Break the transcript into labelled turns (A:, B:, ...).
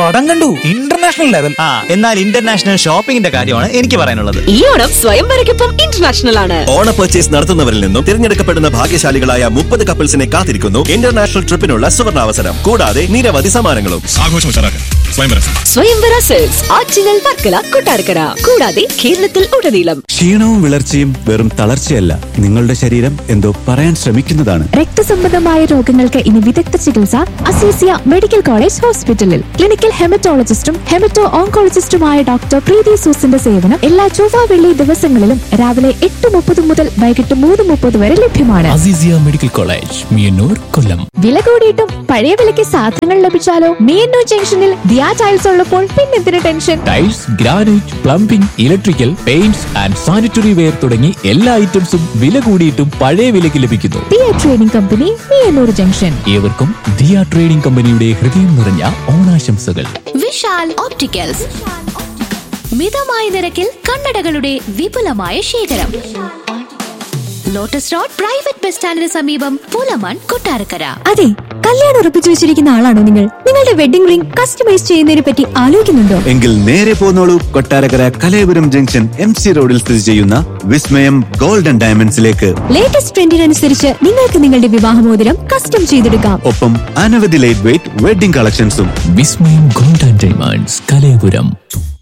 A: പടം കണ്ടു, international level.
B: എന്നാൽ ഇന്റർനാഷണൽ ഷോപ്പിംഗിന്റെ കാര്യമാണ് എനിക്ക് പറയാനുള്ളത്.
C: ഈ ഓണം സ്വയംവരയ്ക്കൊപ്പം ഇന്റർനാഷണൽ ആണ്.
D: ഓണ പർച്ചേസ് നടത്തുന്നവരിൽ നിന്നും തിരഞ്ഞെടുക്കപ്പെടുന്ന ഭാഗ്യശാലികളായ 30 കപ്പിൾസിനെ കാത്തിരിക്കുന്നു ഇന്റർനാഷണൽ ട്രിപ്പിനുള്ള സുവർണാവസരം. കൂടാതെ നിരവധി സമ്മാനങ്ങളും.
E: ആഘോഷം
C: സ്വയംവര സെൽസ് ആറ്റിങ്ങൽ, വർക്കല, കൊട്ടാരക്കര, കൂടാതെ കേരളത്തിൽ ഉടനീളം.
F: ക്ഷീണവും വിളർച്ചയും വെറും തളർച്ചയല്ല, നിങ്ങളുടെ ശരീരം എന്തോ പറയാൻ ശ്രമിക്കുന്നതാണ്.
G: രക്തസംബന്ധമായ രോഗങ്ങൾക്ക് ഇനി വിദഗ്ധ ചികിത്സ അസീസിയ മെഡിക്കൽ കോളേജ് ഹോസ്പിറ്റലിൽ. ക്ലിനിക്കൽ ഹെമറ്റോളജിസ്റ്റും ഹെമറ്റോ ഓങ്കോളജിസ്റ്റുമായ ഡോക്ടർ പ്രീതി സൂസിന്റെ സേവനം എല്ലാ ചൊവ്വ വെള്ളി ദിവസങ്ങളിലും രാവിലെ 8:30 മുതൽ വൈകിട്ട് 3:30 വരെ ലഭ്യമാണ്.
H: അസീസിയ മെഡിക്കൽ കോളേജ്, മിയന്നൂർ, കൊല്ലം.
G: വില കൂടിയിട്ടും പഴയ വിലയ്ക്ക് സാധനങ്ങൾ ലഭിച്ചാലോ? മിയന്നൂർ ജംഗ്ഷനിൽ ദിയാ ടൈൽസ് ഉള്ളപ്പോൾ പിന്നെന്തിന് tension?
H: Tiles, granite, plumbing, electrical, paints and sanitary ware തുടങ്ങി എല്ലാ ഐറ്റംസും വില കൂടിയിട്ടും പഴയ വിലയ്ക്ക് ലഭിക്കുന്നു.
G: Diya trading company, Meeyannoor junction.
H: ഏവർക്കും ദിയ ട്രേഡിംഗ് കമ്പനിയുടെ ഹൃദയം നിറഞ്ഞ ഓണാശംസകൾ.
I: വിശാൽ ഓപ്റ്റിക്കൽസ്, മിതമായ നിരക്കിൽ കണ്ണടകളുടെ വിപുലമായ ശേഖരം. ലോട്ടസ് റോഡ് പ്രൈവറ്റ് ബസ് സ്റ്റാൻഡിന് സമീപം, പുലമൺ, കൊട്ടാരക്കര.
G: അതെ, കല്യാണം ഉറപ്പിച്ചു വെച്ചിരിക്കുന്ന ആളാണോ നിങ്ങൾ? നിങ്ങളുടെ വെഡിംഗ് റിംഗ് കസ്റ്റമൈസ് ചെയ്യുന്നതിനെ പറ്റി ആലോചിക്കുന്നുണ്ടോ?
F: എങ്കിൽ നേരെ പോന്നോളൂ, കൊട്ടാരക്കര കലയപുരം ജംഗ്ഷൻ MC റോഡിൽ സ്ഥിതി ചെയ്യുന്ന വിസ്മയം ഗോൾഡൻ ഡയമണ്ട്സിലേക്ക്.
G: ലേറ്റസ്റ്റ് ട്രെൻഡിനനുസരിച്ച് നിങ്ങൾക്ക് നിങ്ങളുടെ വിവാഹമോതിരം കസ്റ്റം ചെയ്തെടുക്കാം.
F: ഒപ്പം അനവധി ലൈറ്റ് വെയ്റ്റ് വെഡിംഗ് കളക്ഷൻസും.
H: വിസ്മയം ഗോൾഡൻ ഡയമണ്ട്സ്, കലയപുരം.